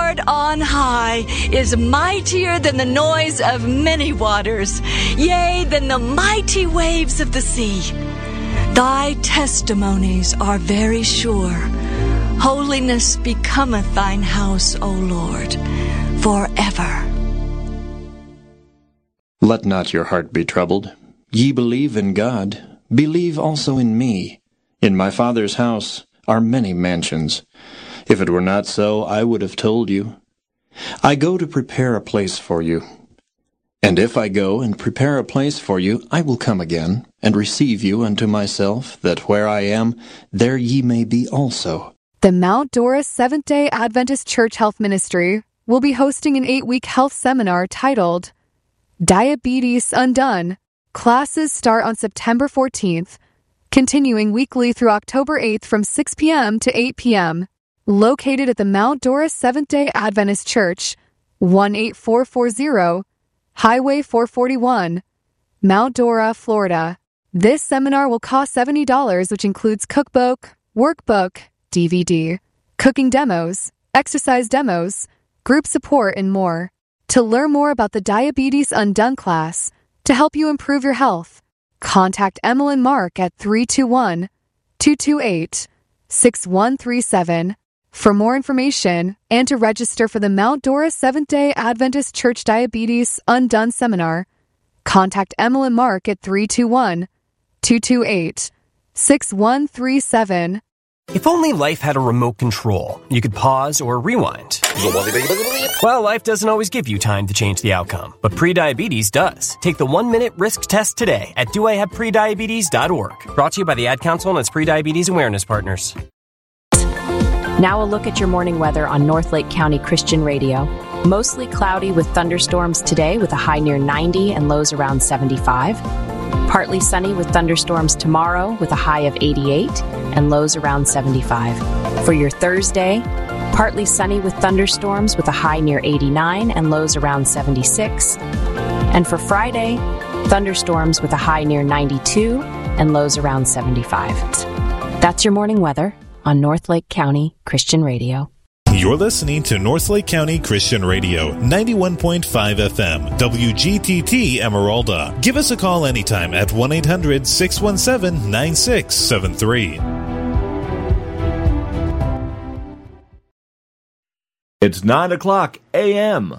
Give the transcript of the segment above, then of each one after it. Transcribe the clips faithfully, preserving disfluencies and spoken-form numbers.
Lord on high is mightier than the noise of many waters, yea, than the mighty waves of the sea. Thy testimonies are very sure. Holiness becometh thine house, O Lord, forever. Let not your heart be troubled. Ye believe in God, believe also in me. In my Father's house are many mansions. If it were not so, I would have told you. I go to prepare a place for you. And if I go and prepare a place for you, I will come again, and receive you unto myself, that where I am, there ye may be also. The Mount Dora Seventh-day Adventist Church Health Ministry will be hosting an eight-week health seminar titled Diabetes Undone. Classes start on September fourteenth, continuing weekly through October eighth from six p.m. to eight p.m. Located at the Mount Dora Seventh-day Adventist Church, one eight four four zero Highway four forty-one, Mount Dora, Florida. This seminar will cost seventy dollars, which includes cookbook, workbook, D V D, cooking demos, exercise demos, group support, and more. To learn more about the Diabetes Undone class, to help you improve your health, contact Emily and Mark at three two one, two two eight, six one three seven. For more information and to register for the Mount Dora Seventh-day Adventist Church Diabetes Undone Seminar, contact Emily and Mark at three two one, two two eight, six one three seven. If only life had a remote control, you could pause or rewind. Well, life doesn't always give you time to change the outcome, but prediabetes does. Take the one-minute risk test today at do I have prediabetes dot org. Brought to you by the Ad Council and its Prediabetes Awareness Partners. Now a look at your morning weather on North Lake County Christian Radio. Mostly cloudy with thunderstorms today with a high near ninety and lows around seventy-five. Partly sunny with thunderstorms tomorrow with a high of eighty-eight and lows around seventy-five. For your Thursday, partly sunny with thunderstorms with a high near eighty-nine and lows around seventy-six. And for Friday, thunderstorms with a high near ninety-two and lows around seventy-five. That's your morning weather on North Lake County Christian Radio. You're listening to North Lake County Christian Radio, ninety-one point five F M, W G T T Emeralda. Give us a call anytime at one eight hundred, six one seven, nine six seven three. It's nine o'clock a m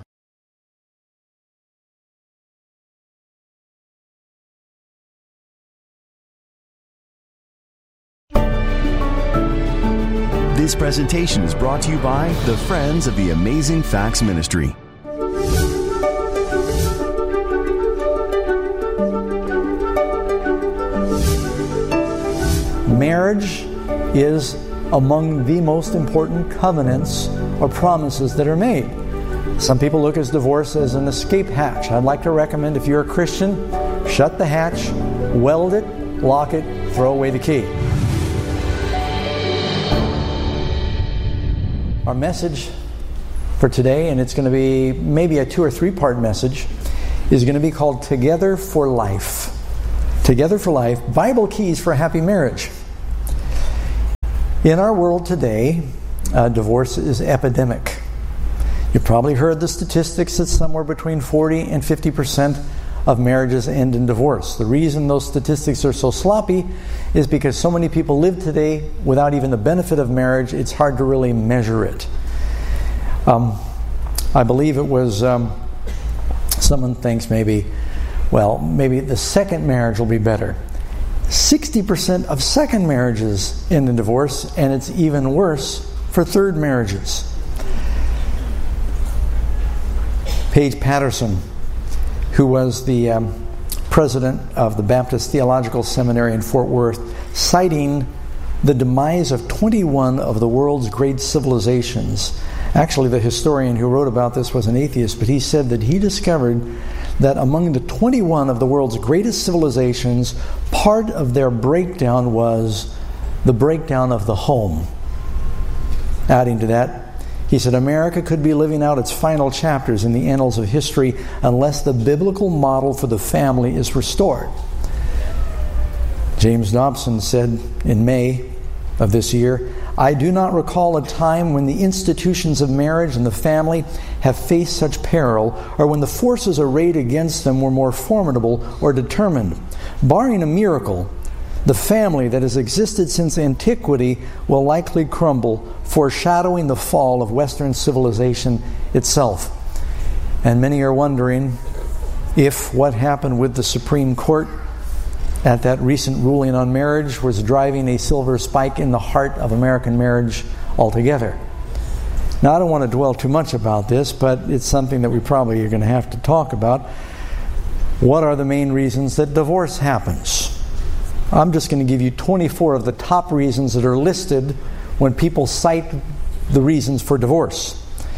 This presentation is brought to you by the Friends of the Amazing Facts Ministry. Marriage is among the most important covenants or promises that are made. Some people look at divorce as an escape hatch. I'd like to recommend, if you're a Christian, shut the hatch, weld it, lock it, throw away the key. Our message for today, and it's going to be maybe a two or three part message, is going to be called Together for Life. Together for Life, Bible Keys for a Happy Marriage. In our world today, uh, divorce is epidemic. You've probably heard the statistics that somewhere between forty and fifty percent of marriages end in divorce. The reason those statistics are so sloppy is because so many people live today without even the benefit of marriage, it's hard to really measure it. Um, I believe it was, um, someone thinks maybe, well, maybe the second marriage will be better. sixty percent of second marriages end in divorce, and it's even worse for third marriages. Paige Patterson, who was the um, president of the Baptist Theological Seminary in Fort Worth, citing the demise of twenty-one of the world's great civilizations. Actually, the historian who wrote about this was an atheist, but he said that he discovered that among the twenty-one of the world's greatest civilizations, part of their breakdown was the breakdown of the home. Adding to that, he said, America could be living out its final chapters in the annals of history unless the biblical model for the family is restored. James Dobson said in May of this year, I do not recall a time when the institutions of marriage and the family have faced such peril, or when the forces arrayed against them were more formidable or determined. Barring a miracle, the family that has existed since antiquity will likely crumble, foreshadowing the fall of Western civilization itself. And many are wondering if what happened with the Supreme Court at that recent ruling on marriage was driving a silver spike in the heart of American marriage altogether. Now, I don't want to dwell too much about this, but it's something that we probably are going to have to talk about. What are the main reasons that divorce happens? I'm just going to give you twenty-four of the top reasons that are listed when people cite the reasons for divorce.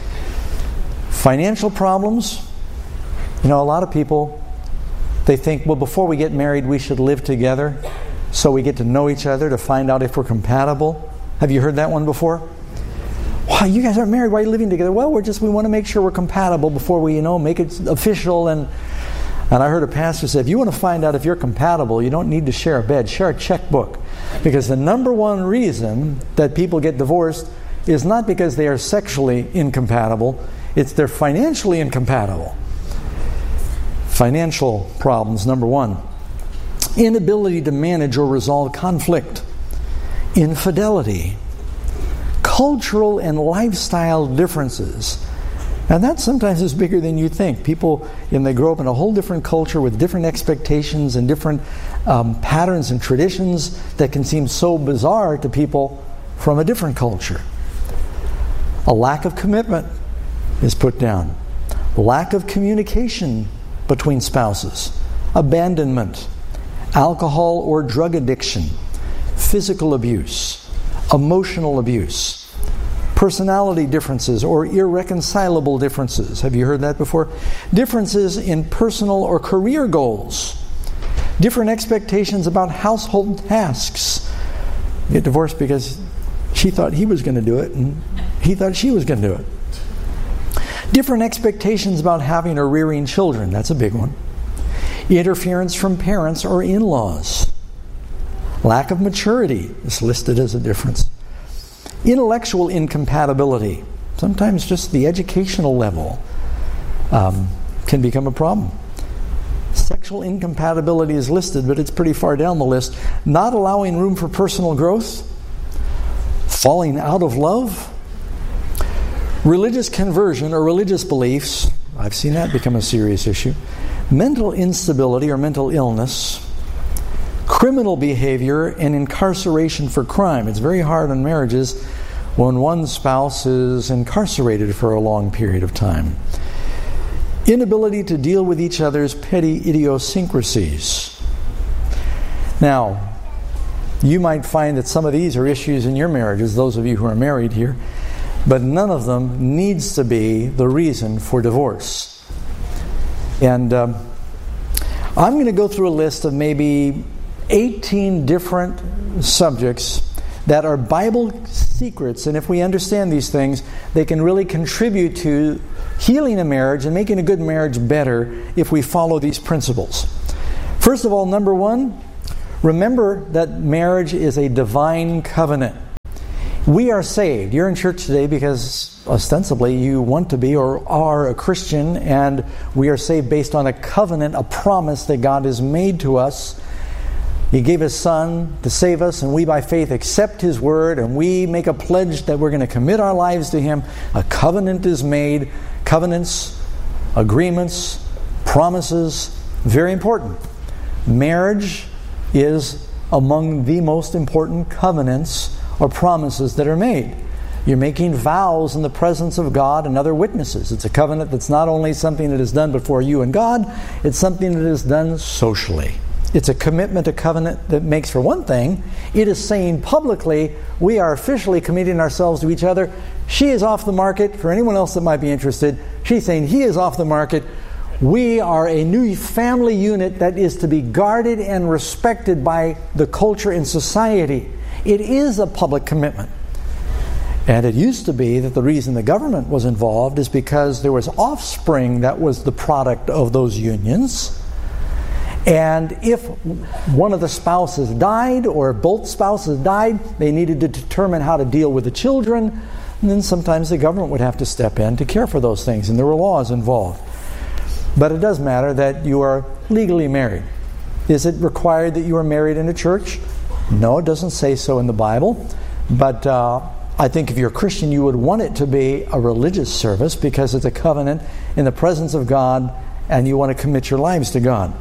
Financial problems. You know, a lot of people, they think, well, before we get married, we should live together so we get to know each other to find out if we're compatible. Have you heard that one before? Why, you guys aren't married, why are you living together? Well, we're just, we want to make sure we're compatible before we, you know, make it official. And and I heard a pastor say, if you want to find out if you're compatible, you don't need to share a bed, share a checkbook. Because the number one reason that people get divorced is not because they are sexually incompatible, it's they're financially incompatible. Financial problems, number one. Inability to manage or resolve conflict. Infidelity. Cultural and lifestyle differences. And that sometimes is bigger than you think. People, and they grow up in a whole different culture with different expectations and different um, patterns and traditions that can seem so bizarre to people from a different culture. A lack of commitment is put down. Lack of communication between spouses. Abandonment. Alcohol or drug addiction. Physical abuse. Emotional abuse. Personality differences or irreconcilable differences. Have you heard that before? Differences in personal or career goals. Different expectations about household tasks. You get divorced because she thought he was going to do it and he thought she was going to do it. Different expectations about having or rearing children. That's a big one. Interference from parents or in-laws. Lack of maturity is listed as a difference. Intellectual incompatibility. Sometimes just the educational level um, can become a problem. Sexual incompatibility is listed, but it's pretty far down the list. Not allowing room for personal growth. Falling out of love. Religious conversion or religious beliefs. I've seen that become a serious issue. Mental instability or mental illness. Criminal behavior and incarceration for crime. It's very hard on marriages when one spouse is incarcerated for a long period of time. Inability to deal with each other's petty idiosyncrasies. Now, you might find that some of these are issues in your marriages, those of you who are married here, but none of them needs to be the reason for divorce. And um, I'm going to go through a list of maybe eighteen different subjects that are Bible secrets, and if we understand these things, they can really contribute to healing a marriage and making a good marriage better if we follow these principles. First of all, number one, remember that marriage is a divine covenant. We are saved. You're in church today because ostensibly you want to be or are a Christian, and we are saved based on a covenant, a promise that God has made to us. He gave His Son to save us, and we by faith accept His Word, and we make a pledge that we're going to commit our lives to Him. A covenant is made. Covenants, agreements, promises, very important. Marriage is among the most important covenants or promises that are made. You're making vows in the presence of God and other witnesses. It's a covenant that's not only something that is done before you and God, it's something that is done socially. It's a commitment, a covenant that makes, for one thing, it is saying publicly, we are officially committing ourselves to each other. She is off the market. For anyone else that might be interested, she's saying he is off the market. We are a new family unit that is to be guarded and respected by the culture and society. It is a public commitment. And it used to be that the reason the government was involved is because there was offspring that was the product of those unions. And if one of the spouses died or both spouses died, they needed to determine how to deal with the children. And then sometimes the government would have to step in to care for those things, and there were laws involved. But it does matter that you are legally married. Is it required that you are married in a church? No, it doesn't say so in the Bible. But uh, I think if you're a Christian, you would want it to be a religious service because it's a covenant in the presence of God, and you want to commit your lives to God.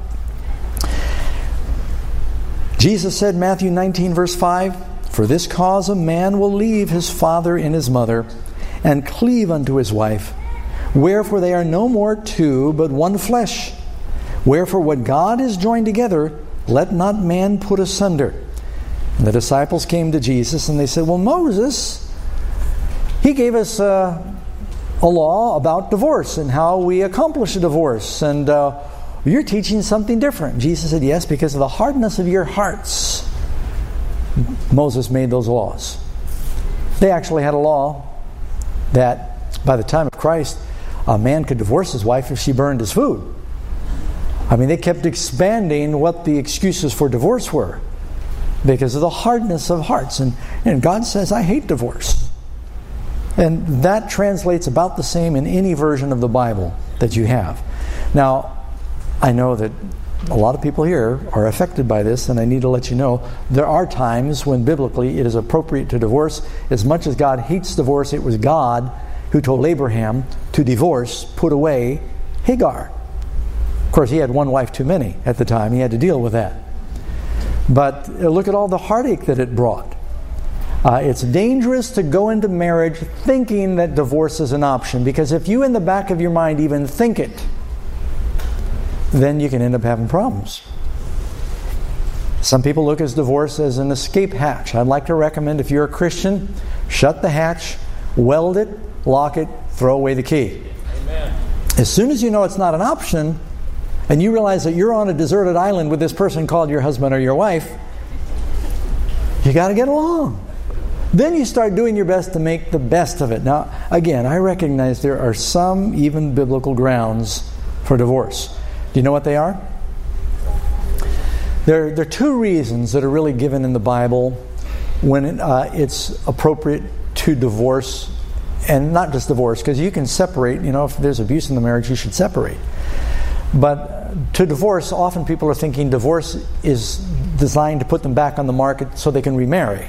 Jesus said, Matthew nineteen, verse five, "For this cause a man will leave his father and his mother, and cleave unto his wife. Wherefore they are no more two, but one flesh. Wherefore what God has joined together, let not man put asunder." And the disciples came to Jesus and they said, "Well, Moses, he gave us uh, a law about divorce and how we accomplish a divorce. And uh, you're teaching something different." Jesus said, "Yes, because of the hardness of your hearts, Moses made those laws." They actually had a law that by the time of Christ, a man could divorce his wife if she burned his food. I mean, they kept expanding what the excuses for divorce were because of the hardness of hearts. And, and God says, "I hate divorce." And that translates about the same in any version of the Bible that you have. Now, I know that a lot of people here are affected by this, and I need to let you know there are times when biblically it is appropriate to divorce. As much as God hates divorce, it was God who told Abraham to divorce, put away Hagar. Of course, he had one wife too many at the time. He had to deal with that. But look at all the heartache that it brought. Uh, it's dangerous to go into marriage thinking that divorce is an option, because if you in the back of your mind even think it, then you can end up having problems. Some people look at divorce as an escape hatch. I'd like to recommend, if you're a Christian, shut the hatch, weld it, lock it, throw away the key. Amen. As soon as you know it's not an option, and you realize that you're on a deserted island with this person called your husband or your wife, you got to get along. Then you start doing your best to make the best of it. Now, again, I recognize there are some even biblical grounds for divorce. Do you know what they are? There, there are two reasons that are really given in the Bible when it, uh, it's appropriate to divorce, and not just divorce, because you can separate. You know, if there's abuse in the marriage, you should separate. But to divorce, often people are thinking divorce is designed to put them back on the market so they can remarry.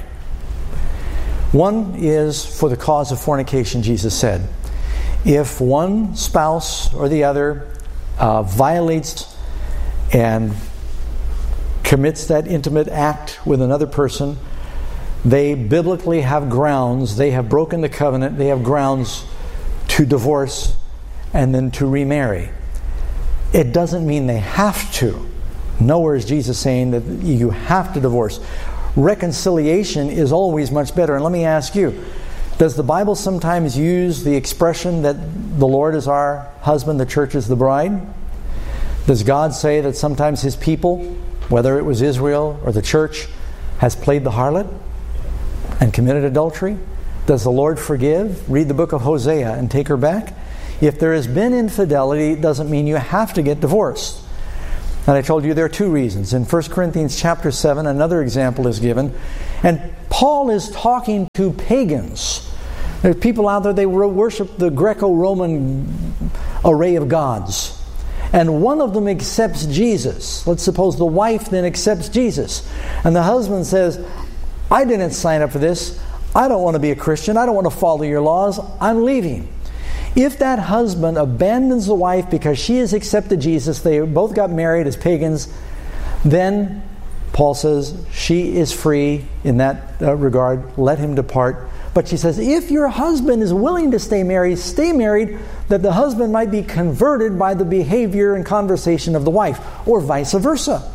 One is for the cause of fornication, Jesus said. If one spouse or the other uh, violates and commits that intimate act with another person, they biblically have grounds, they have broken the covenant, they have grounds to divorce and then to remarry. It doesn't mean they have to. Nowhere is Jesus saying that you have to divorce. Reconciliation is always much better. And let me ask you, does the Bible sometimes use the expression that the Lord is our husband, the church is the bride? Does God say that sometimes His people, whether it was Israel or the church, has played the harlot and committed adultery? Does the Lord forgive? Read the book of Hosea and take her back. If there has been infidelity, it doesn't mean you have to get divorced. And I told you there are two reasons. In First Corinthians chapter seven, another example is given. And Paul is talking to pagans. There's people out there, they worship the Greco-Roman array of gods. And one of them accepts Jesus. Let's suppose the wife then accepts Jesus. And the husband says, "I didn't sign up for this. I don't want to be a Christian. I don't want to follow your laws. I'm leaving." If that husband abandons the wife because she has accepted Jesus, they both got married as pagans, then Paul says she is free in that uh, regard. Let him depart. But she says, if your husband is willing to stay married, stay married, that the husband might be converted by the behavior and conversation of the wife, or vice versa.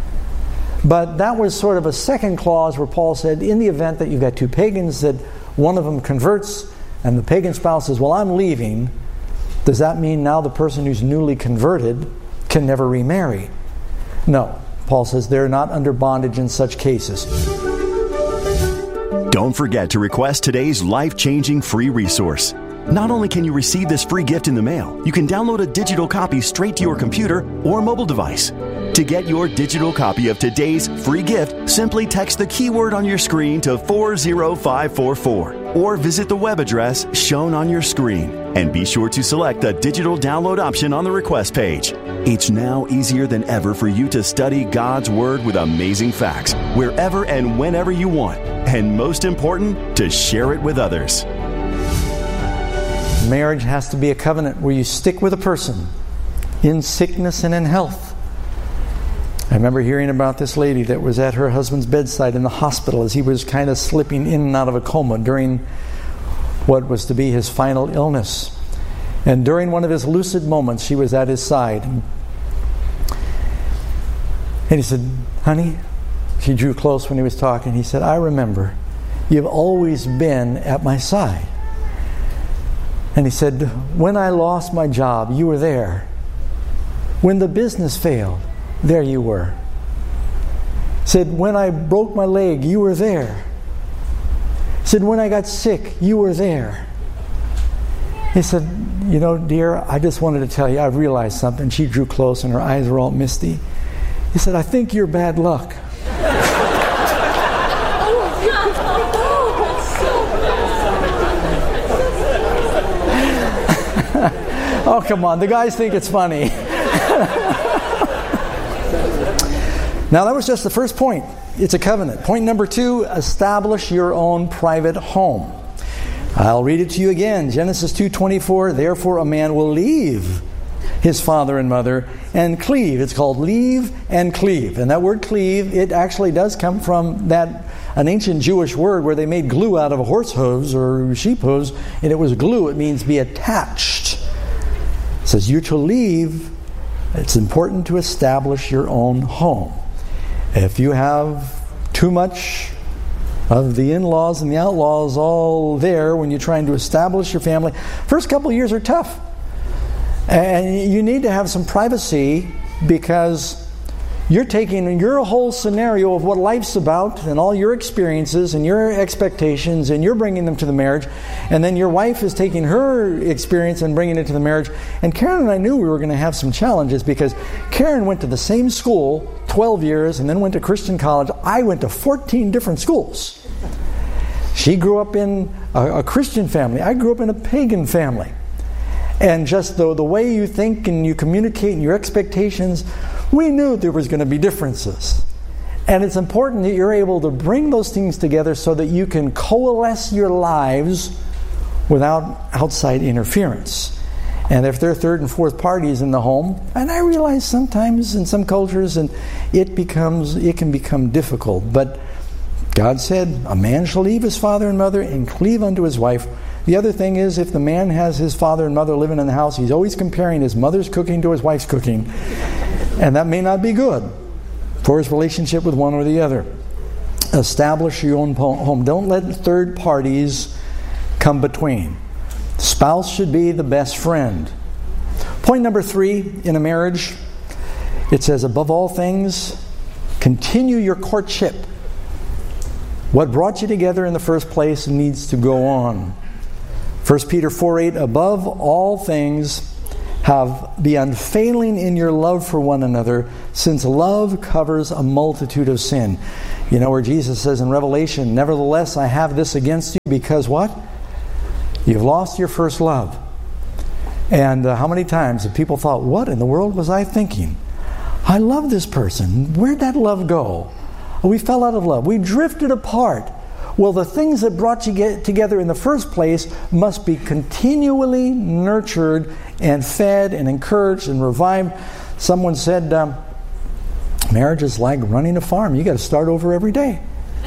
But that was sort of a second clause where Paul said, in the event that you've got two pagans, that one of them converts, and the pagan spouse says, "Well, I'm leaving," does that mean now the person who's newly converted can never remarry? No. Paul says they're not under bondage in such cases. Don't forget to request today's life-changing free resource, Not only can you receive this free gift in the mail, you can download a digital copy straight to your computer or mobile device. To get your digital copy of today's free gift, simply text the keyword on your screen to four zero five four four or visit the web address shown on your screen. And be sure to select the digital download option on the request page. It's now easier than ever for you to study God's Word with amazing facts wherever and whenever you want. And most important, to share it with others. Marriage has to be a covenant where you stick with a person in sickness and in health. I remember hearing about this lady that was at her husband's bedside in the hospital as he was kind of slipping in and out of a coma during what was to be his final illness. And during one of his lucid moments, she was at his side. And he said, "Honey," she drew close when he was talking. He said, "I remember you've always been at my side." And he said, "When I lost my job, you were there. When the business failed, there you were." He said, "When I broke my leg, you were there." He said, "When I got sick, you were there." He said, "You know, dear, I just wanted to tell you, I've realized something." She drew close and her eyes were all misty. He said, "I think you're bad luck." Oh, come on. The guys think it's funny. Now, that was just the first point. It's a covenant. Point number two, establish your own private home. I'll read it to you again. Genesis two twenty-four, "Therefore a man will leave his father and mother and cleave." It's called leave and cleave. And that word cleave, it actually does come from that an ancient Jewish word where they made glue out of horse hooves or sheep hooves, and it was glue. It means be attached. It says you're to leave. It's important to establish your own home. If you have too much of the in-laws and the outlaws all there when you're trying to establish your family, first couple of years are tough. And you need to have some privacy because you're taking your whole scenario of what life's about and all your experiences and your expectations, and you're bringing them to the marriage. And then your wife is taking her experience and bringing it to the marriage. And Karen and I knew we were going to have some challenges because Karen went to the same school twelve years and then went to Christian college. I went to fourteen different schools. She grew up in a, a Christian family. I grew up in a pagan family. And just the, the way you think and you communicate and your expectations, we knew there was going to be differences. And it's important that you're able to bring those things together so that you can coalesce your lives without outside interference. And if there are third and fourth parties in the home, and I realize sometimes in some cultures and it becomes it can become difficult, but God said, "A man shall leave his father and mother and cleave unto his wife." The other thing is, if the man has his father and mother living in the house, he's always comparing his mother's cooking to his wife's cooking. And that may not be good for his relationship with one or the other. Establish your own home. Don't let third parties come between. Spouse should be the best friend. Point number three in a marriage, it says, above all things, continue your courtship. What brought you together in the first place needs to go on. First Peter four eight, above all things, have be unfailing in your love for one another, since love covers a multitude of sin. You know where Jesus says in Revelation, nevertheless I have this against you, because what? You've lost your first love. And uh, how many times have people thought, what in the world was I thinking? I love this person. Where'd that love go? We fell out of love. We drifted apart. Well, the things that brought you get together in the first place must be continually nurtured and fed and encouraged and revived. Someone said, um, marriage is like running a farm. You got to start over every day.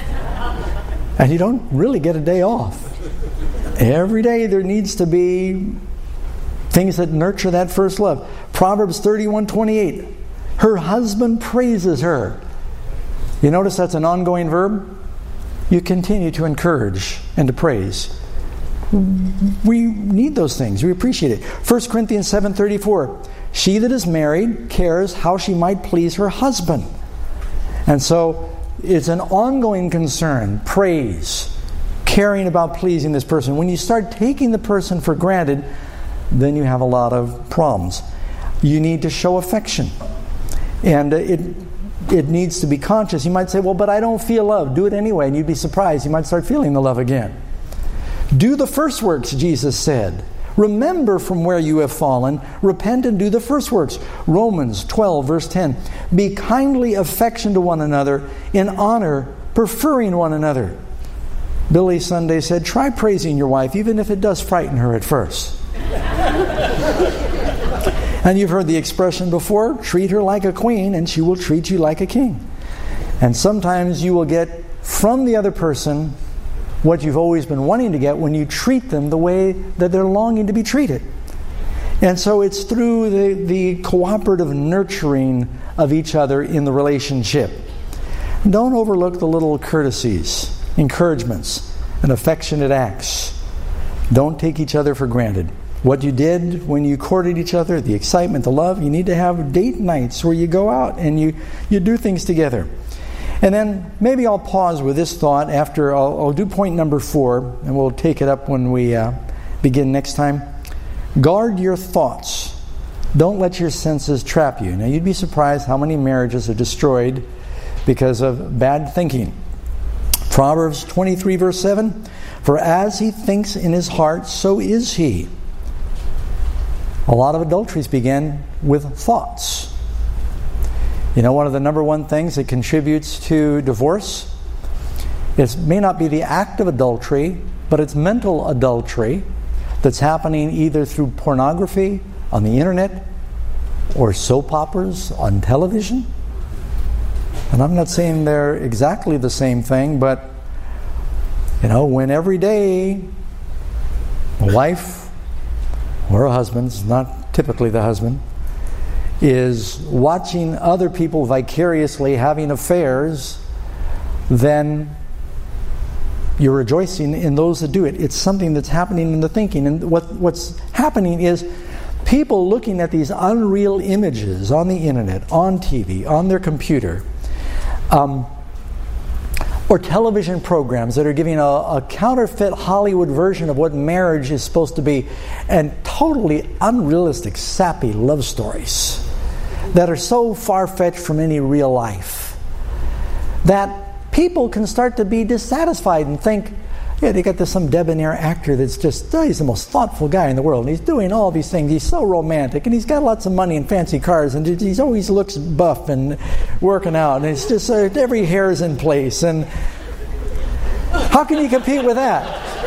And you don't really get a day off. Every day there needs to be things that nurture that first love. Proverbs thirty-one twenty-eight. Her husband praises her. You notice that's an ongoing verb? You continue to encourage and to praise. We need those things. We appreciate it. First Corinthians seven thirty-four. She that is married cares how she might please her husband. And so it's an ongoing concern. Praise. caring about pleasing this person. When you start taking the person for granted, then you have a lot of problems. You need to show affection. And uh, it it needs to be conscious. You might say, well, but I don't feel love. Do it anyway, and you'd be surprised. You might start feeling the love again. Do the first works, Jesus said. Remember from where you have fallen. Repent and do the first works. Romans twelve, verse ten. Be kindly affectioned to one another, in honor, preferring one another. Billy Sunday said, try praising your wife, even if it does frighten her at first. And you've heard the expression before, treat her like a queen and she will treat you like a king. And sometimes you will get from the other person what you've always been wanting to get when you treat them the way that they're longing to be treated. And so it's through the, the cooperative nurturing of each other in the relationship. Don't overlook the little courtesies, encouragements, and affectionate acts. Don't take each other for granted. What you did when you courted each other, the excitement, the love, you need to have date nights where you go out and you, you do things together. And then maybe I'll pause with this thought after I'll, I'll do point number four, and we'll take it up when we uh, begin next time. Guard your thoughts. Don't let your senses trap you. Now, you'd be surprised how many marriages are destroyed because of bad thinking. Proverbs twenty-three, verse seven, for as he thinks in his heart, so is he. A lot of adulteries begin with thoughts. You know, one of the number one things that contributes to divorce, it may not be the act of adultery, but it's mental adultery that's happening either through pornography on the internet or soap operas on television. And I'm not saying they're exactly the same thing, but, you know, when every day a wife or a husband, not typically the husband, is watching other people vicariously having affairs, then you're rejoicing in those that do it. It's something that's happening in the thinking. And what, what's happening is people looking at these unreal images on the internet, on T V, on their computer, um, or television programs that are giving a, a counterfeit Hollywood version of what marriage is supposed to be, and totally unrealistic, sappy love stories that are so far-fetched from any real life that people can start to be dissatisfied and think, yeah, they got this some debonair actor that's just, oh, he's the most thoughtful guy in the world, and he's doing all these things, he's so romantic, and he's got lots of money and fancy cars, and he always looks buff and working out, and it's just, uh, every hair is in place, and how can you compete with that?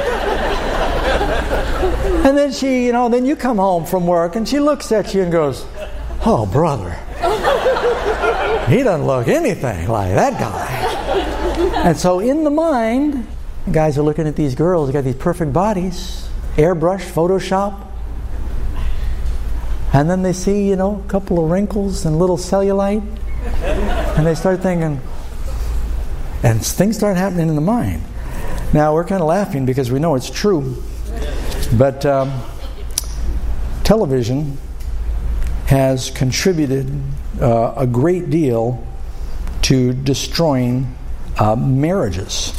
And then she, you know, then you come home from work, and she looks at you and goes, oh, brother, he doesn't look anything like that guy. And so in the mind, guys are looking at these girls, they got these perfect bodies, airbrush, Photoshop, and then they see, you know, a couple of wrinkles and little cellulite, and they start thinking, and things start happening in the mind. Now, we're kind of laughing because we know it's true, but um, television has contributed uh, a great deal to destroying uh, marriages.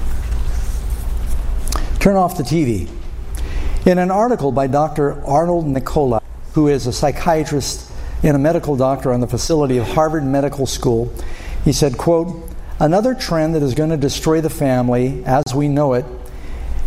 Turn off the T V. In an article by Doctor Arnold Nicola, who is a psychiatrist and a medical doctor on the facility of Harvard Medical School, he said, quote, another trend that is going to destroy the family as we know it